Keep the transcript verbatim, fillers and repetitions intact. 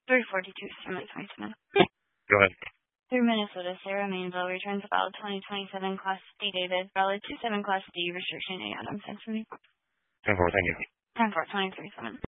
three forty-two, twenty twenty-seven. Go ahead. Through Minnesota, Sarah Mainville returns about twenty twenty-seven Class D David, valid two seven Class D, restriction A Adams, Anthony. ten four, thank you. ten four, twenty-three seven.